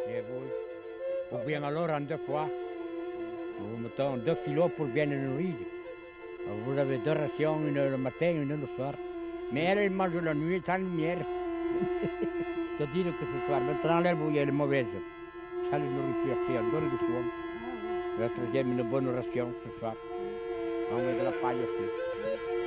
Et vous, ou bien alors en 2 fois, vous mettons 2 kilos pour bien le nourrir. Vous avez 2 rations, une le matin, une le soir. Mais elle mange la nuit sans lumière. C'est-à-dire que ce soir, maintenant l'herbe où il y a le mauvaise, ça les nourriture, c'est un don de soin. Ah oui. La troisième, une bonne ration ce soir. On met de la paille aussi.